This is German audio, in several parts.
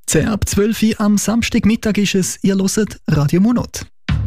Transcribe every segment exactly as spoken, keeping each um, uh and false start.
zehn ab zwölf Uhr am Samstagmittag ist es, ihr hört Radio Monat.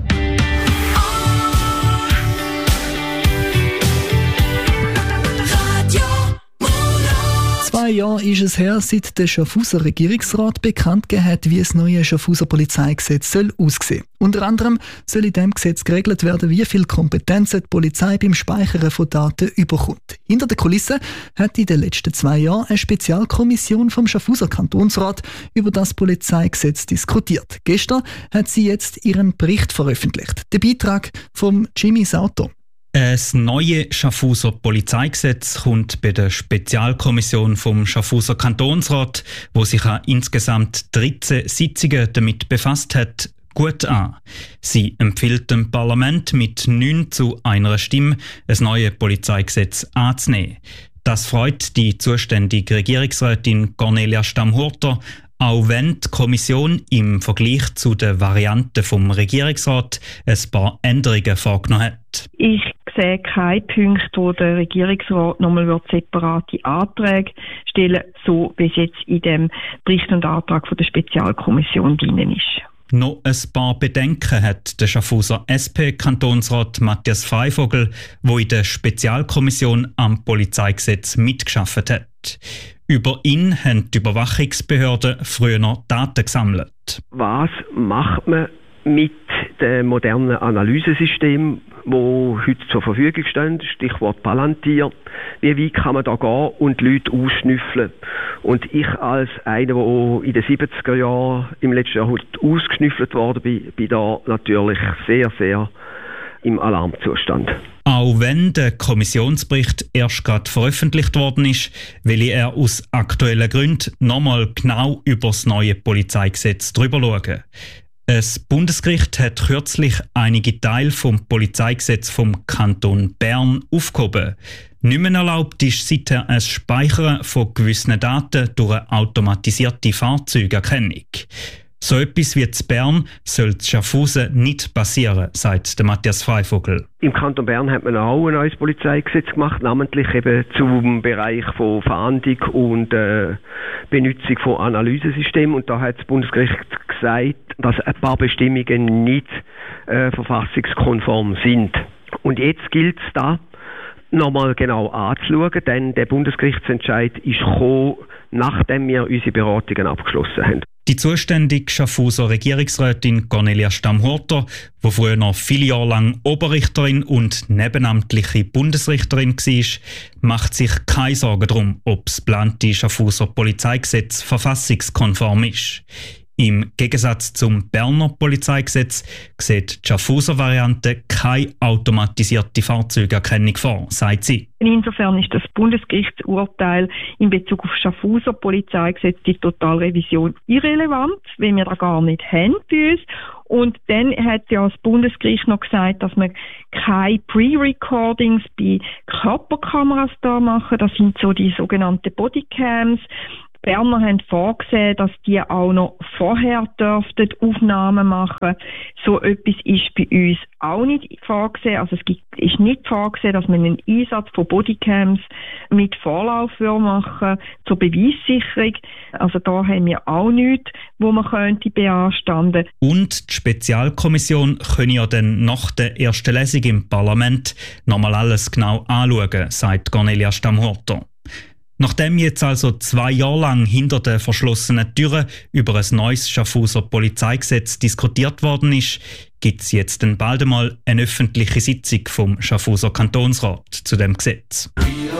Zwei Jahre ist es her, seit der Schaffhauser Regierungsrat bekannt gegeben hat, wie das neue Schaffhauser Polizeigesetz soll aussehen. Unter anderem soll in diesem Gesetz geregelt werden, wie viel Kompetenzen die Polizei beim Speichern von Daten überkommt. Hinter der Kulisse hat in den letzten zwei Jahren eine Spezialkommission vom Schaffhauser Kantonsrat über das Polizeigesetz diskutiert. Gestern hat sie jetzt ihren Bericht veröffentlicht. Der Beitrag von Jimmy Sauter. Das neue Schaffhauser Polizeigesetz kommt bei der Spezialkommission vom Schaffhauser Kantonsrat, wo sich an insgesamt dreizehn Sitzungen damit befasst hat, gut an. Sie empfiehlt dem Parlament mit neun zu einer Stimme, ein neues Polizeigesetz anzunehmen. Das freut die zuständige Regierungsrätin Cornelia Stamm-Hurter, auch wenn die Kommission im Vergleich zu den Varianten vom Regierungsrat ein paar Änderungen vorgenommen hat. Ich sehe keine Punkte, wo der Regierungsrat nochmal separate Anträge stellen, so wie es jetzt in dem Bericht und Antrag von der Spezialkommission drin ist. Noch ein paar Bedenken hat der Schaffhauser S P-Kantonsrat Matthias Freivogel, der in der Spezialkommission am Polizeigesetz mitgeschafft hat. Über ihn haben die Überwachungsbehörden früher noch Daten gesammelt. Was macht man mit dem modernen Analysesystem, wo heute zur Verfügung stehen, Stichwort Palantir? Wie weit kann man da gehen und die Leute ausschnüffeln? Und ich als einer, der in den siebziger Jahren im letzten Jahrhundert ausgeschnüffelt worden bin, bin da natürlich sehr, sehr im Alarmzustand. Auch wenn der Kommissionsbericht erst gerade veröffentlicht worden ist, will er aus aktuellen Gründen nochmal genau über das neue Polizeigesetz drüber schauen. Das Bundesgericht hat kürzlich einige Teile vom Polizeigesetz vom Kanton Bern aufgehoben. Nicht mehr erlaubt ist seither ein Speichern von gewissen Daten durch eine automatisierte Fahrzeugerkennung. So etwas wie in Bern soll in Schaffhausen nicht passieren, sagt der Matthias Freivogel. Im Kanton Bern hat man auch ein neues Polizeigesetz gemacht, namentlich eben zum Bereich von Fahndung und äh, Benutzung von Analysesystemen. Und da hat das Bundesgericht gesagt, dass ein paar Bestimmungen nicht äh, verfassungskonform sind. Und jetzt gilt es da nochmal genau anzuschauen, denn der Bundesgerichtsentscheid ist gekommen, nachdem wir unsere Beratungen abgeschlossen haben. Die zuständige Schaffhauser Regierungsrätin Cornelia Stamm-Hurter, die früher noch viele Jahre lang Oberrichterin und nebenamtliche Bundesrichterin war, macht sich keine Sorgen darum, ob das geplante Schaffhauser Polizeigesetz verfassungskonform ist. Im Gegensatz zum Berner Polizeigesetz sieht die Schaffhauser Variante keine automatisierte Fahrzeugerkennung vor, sagt sie. Insofern ist das Bundesgerichtsurteil in Bezug auf das Schaffhauser Polizeigesetz die Totalrevision irrelevant, weil wir da gar nicht haben bei uns. Und dann hat ja das Bundesgericht noch gesagt, dass man keine Pre-Recordings bei Körperkameras da machen. Das sind so die sogenannten Bodycams. Die Berner haben vorgesehen, dass die auch noch vorher dürften Aufnahmen machen. So etwas ist bei uns auch nicht vorgesehen. Also es gibt, ist nicht vorgesehen, dass man einen Einsatz von Bodycams mit Vorlauf machen zur Beweissicherung. Also da haben wir auch nichts, wo man könnte beanstanden. Und die Spezialkommission können ja dann nach der ersten Lesung im Parlament nochmal alles genau anschauen, sagt Cornelia Stamm-Hurter. Nachdem jetzt also zwei Jahre lang hinter den verschlossenen Türen über ein neues Schaffhauser Polizeigesetz diskutiert worden ist, gibt es jetzt dann bald einmal eine öffentliche Sitzung vom Schaffhauser Kantonsrat zu dem Gesetz.